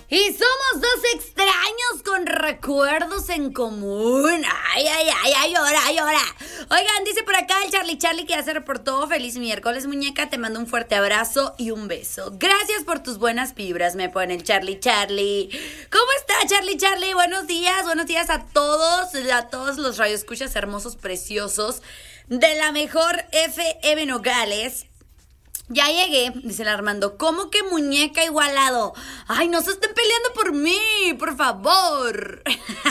Y somos dos extraños con recuerdos en común. Ay, ahora. Oigan, dice por acá el Charlie que ya se reportó. Feliz miércoles, muñeca. Te mando un fuerte abrazo y un beso. Gracias por tus buenas vibras, me pone el Charlie. ¿Cómo está, Charlie? Buenos días a todos los radioescuchas hermosos, preciosos de la mejor FM Nogales. Ya llegué, dice el Armando. ¿Cómo que muñeca igualado? Ay, no se estén peleando por mí, por favor.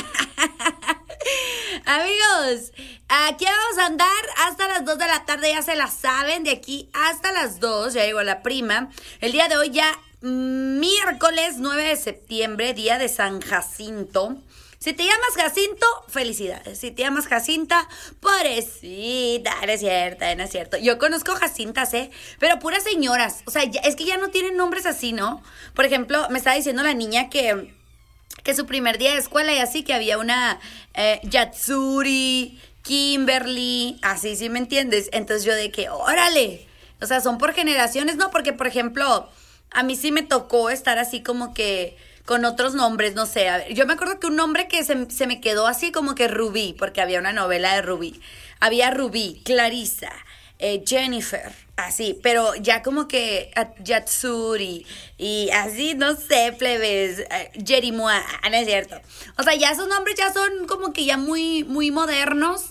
Amigos, aquí vamos a andar hasta las 2 de la tarde, ya se la saben, de aquí hasta las 2, ya llegó la prima. El día de hoy ya miércoles 9 de septiembre, día de San Jacinto. Si te llamas Jacinto, felicidades. Si te llamas Jacinta, pobrecita. No es cierto. Yo conozco Jacintas, pero puras señoras. O sea, es que ya no tienen nombres así, ¿no? Por ejemplo, me estaba diciendo la niña que su primer día de escuela y así, que había una Yatsuri, Kimberly, así, ¿sí me entiendes? Entonces yo de que, órale. O sea, son por generaciones, ¿no? Porque, por ejemplo, a mí sí me tocó estar así como que con otros nombres, no sé. A ver, yo me acuerdo que un nombre que se me quedó así como que Rubí, porque había una novela de Rubí. Había Rubí, Clarissa, Jennifer, así, pero ya como que Yatsuri y así, no sé, plebes, Jerimoa, no es cierto. O sea, ya esos nombres ya son como que ya muy, muy modernos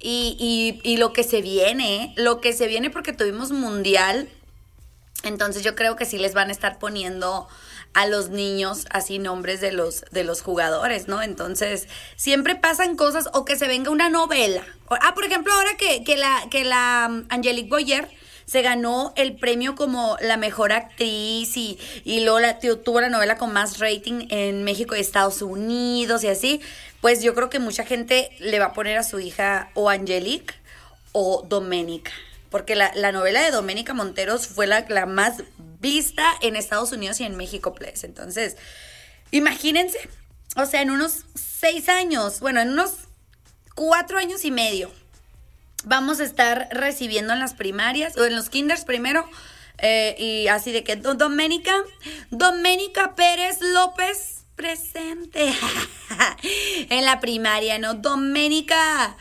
y lo que se viene porque tuvimos mundial, entonces yo creo que sí les van a estar poniendo a los niños así nombres de los jugadores, ¿no? Entonces, siempre pasan cosas o que se venga una novela. Por ejemplo, ahora que la Angelique Boyer se ganó el premio como la mejor actriz y luego tuvo la novela con más rating en México y Estados Unidos y así, pues yo creo que mucha gente le va a poner a su hija o Angelique o Doménica. Porque la novela de Doménica Monteros fue la más vista en Estados Unidos y en México, pues. Entonces, imagínense, o sea, en unos 6 años, bueno, en unos 4 años y medio, vamos a estar recibiendo en las primarias, o en los kinders primero, y así de que Doménica Pérez López presente en la primaria, ¿no? Doménica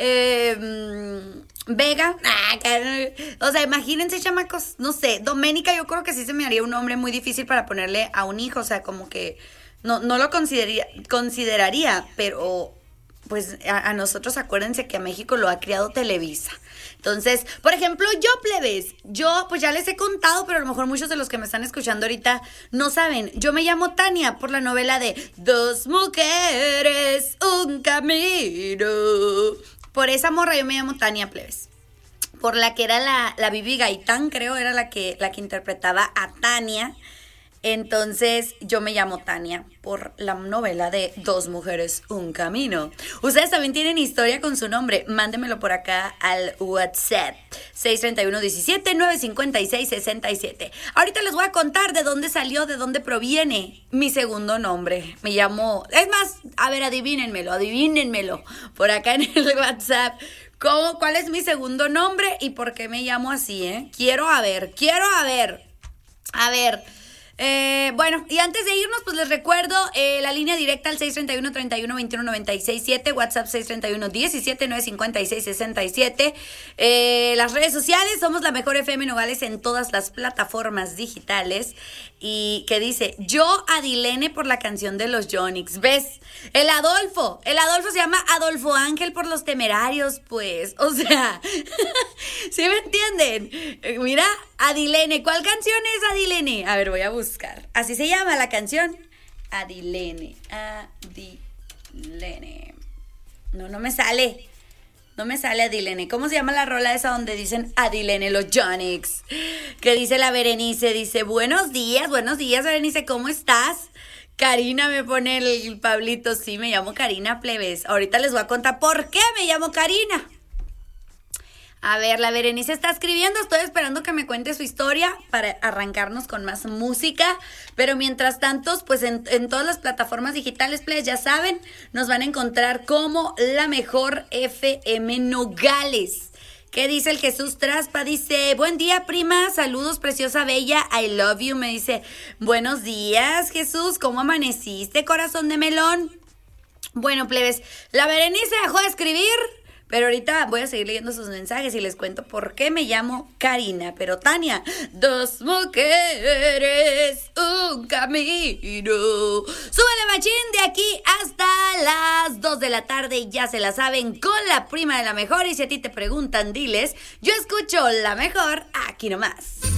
Vega, o sea, imagínense, chamacos, no sé, Doménica yo creo que sí se me haría un nombre muy difícil para ponerle a un hijo, o sea, como que no lo consideraría, pero pues a nosotros acuérdense que a México lo ha criado Televisa. Entonces, por ejemplo, yo pues ya les he contado, pero a lo mejor muchos de los que me están escuchando ahorita no saben. Yo me llamo Tania por la novela de Dos mujeres, un camino. Por esa morra yo me llamo Tania, plebes. Por la que era la Bibi Gaitán, creo, era la que interpretaba a Tania. Entonces yo me llamo Tania por la novela de Dos mujeres, un camino. Ustedes también tienen historia con su nombre. Mándenmelo por acá al WhatsApp 631-17-956-67. Ahorita les voy a contar de dónde salió, de dónde proviene mi segundo nombre. Me llamo... Es más, a ver, adivínenmelo por acá en el WhatsApp. ¿Cuál es mi segundo nombre y por qué me llamo así, Quiero a ver. Bueno, y antes de irnos, pues les recuerdo la línea directa al 631-31-21-96-7, WhatsApp 631-17-956-67. Las redes sociales, somos la mejor FM Nogales en todas las plataformas digitales. Y que dice, yo Adilene por la canción de los Yonix. ¿Ves? El Adolfo se llama Adolfo Ángel por los Temerarios, pues. O sea, ¿sí me entienden? Mira, Adilene. ¿Cuál canción es Adilene? A ver, voy a buscar. Así se llama la canción. Adilene. No me sale. No me sale Adilene. ¿Cómo se llama la rola esa donde dicen Adilene los Yonix? Que dice la Berenice, dice, buenos días, Berenice, ¿cómo estás? Karina me pone el Pablito, sí, me llamo Karina, plebes. Ahorita les voy a contar por qué me llamo Karina. A ver, la Berenice está escribiendo, estoy esperando que me cuente su historia para arrancarnos con más música, pero mientras tanto, pues en todas las plataformas digitales, plebes, ya saben, nos van a encontrar como la mejor FM Nogales. ¿Qué dice el Jesús Traspa? Dice, buen día, prima, saludos, preciosa, bella, I love you. Me dice, buenos días, Jesús, ¿cómo amaneciste, corazón de melón? Bueno, plebes, la Berenice dejó de escribir, pero ahorita voy a seguir leyendo sus mensajes y les cuento por qué me llamo Karina. Pero Tania, dos mujeres, un camino. Súbele machín de aquí hasta las 2 de la tarde, ya se la saben, con la prima de la mejor. Y si a ti te preguntan, diles, yo escucho la mejor aquí nomás.